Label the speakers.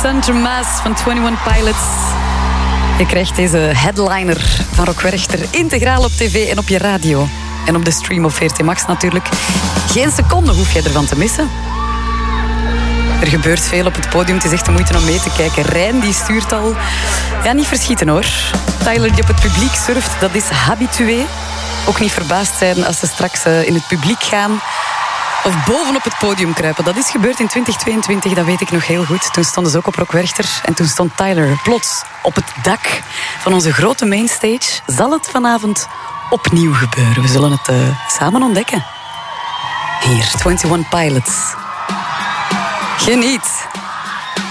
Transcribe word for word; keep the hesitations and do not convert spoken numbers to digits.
Speaker 1: Alexander Maas van eenentwintig Pilots. Je krijgt deze headliner van Rock Werchter integraal op tv en op je radio. En op de stream op V R T Max natuurlijk. Geen seconde hoef je ervan te missen. Er gebeurt veel op het podium. Het is echt de moeite om mee te kijken. Rijn die stuurt al. Ja, niet verschieten hoor. Tyler die op het publiek surft, dat is habitué. Ook niet verbaasd zijn als ze straks in het publiek gaan. Of bovenop het podium kruipen. Dat is gebeurd in twintig tweeëntwintig, dat weet ik nog heel goed. Toen stonden ze ook op Rock Werchter. En toen stond Tyler plots op het dak van onze grote mainstage. Zal het vanavond opnieuw gebeuren? We zullen het uh, samen ontdekken. Hier, eenentwintig Pilots. Geniet.